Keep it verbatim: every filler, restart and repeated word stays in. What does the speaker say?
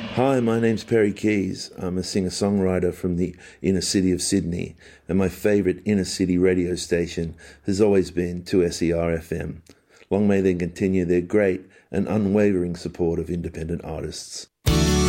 Hi, my name's Perry Keys. I'm a singer-songwriter from the inner city of Sydney, and my favourite inner-city radio station has always been two S E R F M. Long may they continue their great and unwavering support of independent artists.